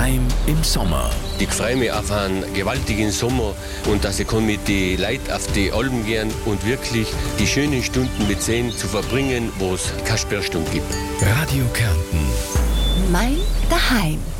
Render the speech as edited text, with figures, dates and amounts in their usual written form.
daheim im Sommer. Ich freue mich auf einen gewaltigen Sommer und dass ich mit den Leuten auf die Alpen gehen und wirklich die schönen Stunden mit Seen zu verbringen, wo es keine Sperrstunde gibt. Radio Kärnten. Mein Daheim.